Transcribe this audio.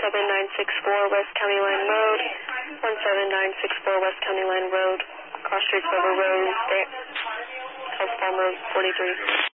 17964 West County Line Road, 17964 West County Line Road, Cross Streets River Road, Farm Road 43.